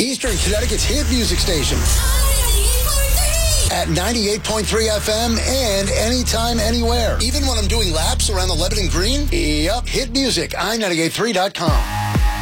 Eastern Connecticut's hit music station. At 98.3 FM and anytime, anywhere. Even when I'm doing laps around the Lebanon Green? Yep. Hit music, i983.com.